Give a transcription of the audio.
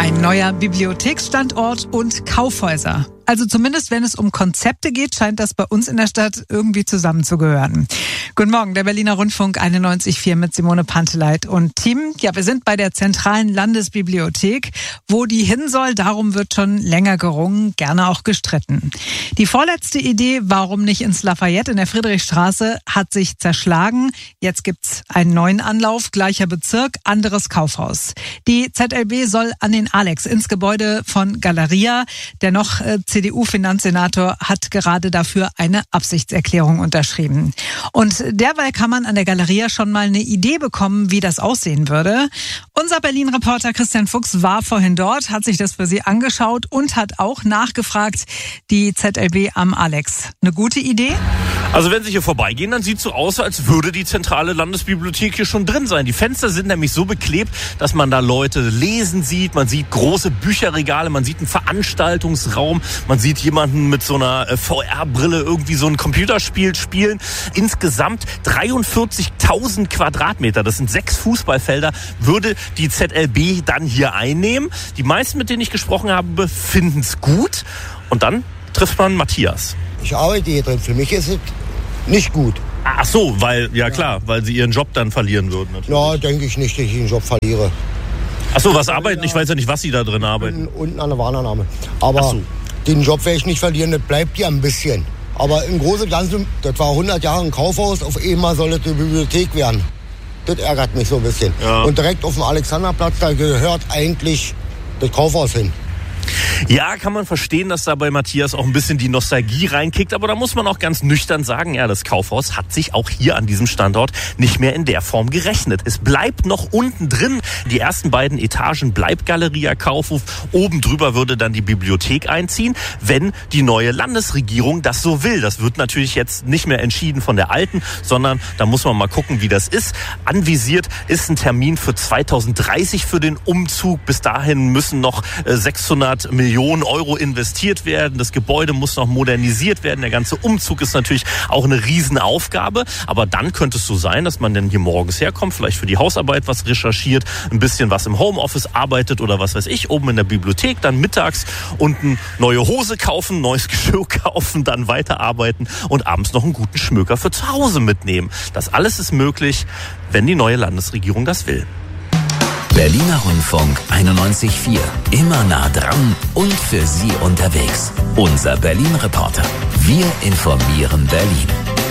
Ein neuer Bibliotheksstandort und Kaufhäuser. Also zumindest, wenn es um Konzepte geht, scheint das bei uns in der Stadt irgendwie zusammenzugehören. Guten Morgen, der Berliner Rundfunk 91.4 mit Simone Panteleit und Team. Ja, wir sind bei der zentralen Landesbibliothek. Wo die hin soll, darum wird schon länger gerungen, gerne auch gestritten. Die vorletzte Idee, warum nicht ins Lafayette in der Friedrichstraße, hat sich zerschlagen. Jetzt gibt's einen neuen Anlauf, gleicher Bezirk, anderes Kaufhaus. Die ZLB soll an den Alex ins Gebäude von Galeria. Der noch CDU-Finanzsenator hat gerade dafür eine Absichtserklärung unterschrieben. Und derweil kann man an der Galeria schon mal eine Idee bekommen, wie das aussehen würde. Unser Berlin-Reporter Christian Fuchs war vorhin dort, hat sich das für Sie angeschaut und hat auch nachgefragt, die ZLB am Alex. Eine gute Idee? Also wenn Sie hier vorbeigehen, dann sieht es so aus, als würde die zentrale Landesbibliothek hier schon drin sein. Die Fenster sind nämlich so beklebt, dass man da Leute lesen sieht. Man sieht große Bücherregale, man sieht einen Veranstaltungsraum, man sieht jemanden mit so einer VR-Brille irgendwie so ein Computerspiel spielen. Insgesamt 43.000 Quadratmeter, das sind 6 Fußballfelder, würde die ZLB dann hier einnehmen. Die meisten, mit denen ich gesprochen habe, finden es gut. Und dann trifft man Matthias. Ich arbeite hier drin, für mich ist es nicht gut. Ach so, weil weil Sie Ihren Job dann verlieren würden. Natürlich. Ja, denke ich nicht, dass ich den Job verliere. Ach so, was arbeiten? Ich weiß ja nicht, was Sie da drin arbeiten. Unten an der Warnernahme. Aber den Job werde ich nicht verlieren, das bleibt ja ein bisschen. Aber im Großen und Ganzen, das war 100 Jahre ein Kaufhaus, auf einmal soll das eine Bibliothek werden. Das ärgert mich so ein bisschen. Ja. Und direkt auf dem Alexanderplatz, da gehört eigentlich das Kaufhaus hin. Ja, kann man verstehen, dass da bei Matthias auch ein bisschen die Nostalgie reinkickt. Aber da muss man auch ganz nüchtern sagen, ja, das Kaufhaus hat sich auch hier an diesem Standort nicht mehr in der Form gerechnet. Es bleibt noch unten drin. Die ersten beiden Etagen bleibt Galeria Kaufhof. Oben drüber würde dann die Bibliothek einziehen, wenn die neue Landesregierung das so will. Das wird natürlich jetzt nicht mehr entschieden von der alten, sondern da muss man mal gucken, wie das ist. Anvisiert ist ein Termin für 2030 für den Umzug. Bis dahin müssen noch 600 Millionen Euro investiert werden. Das Gebäude muss noch modernisiert werden. Der ganze Umzug ist natürlich auch eine Riesenaufgabe. Aber dann könnte es so sein, dass man dann hier morgens herkommt, vielleicht für die Hausarbeit was recherchiert, ein bisschen was im Homeoffice arbeitet oder was weiß ich, oben in der Bibliothek, dann mittags unten neue Hose kaufen, neues Geschirr kaufen, dann weiterarbeiten und abends noch einen guten Schmöker für zu Hause mitnehmen. Das alles ist möglich, wenn die neue Landesregierung das will. Berliner Rundfunk 91.4. Immer nah dran und für Sie unterwegs. Unser Berlin-Reporter. Wir informieren Berlin.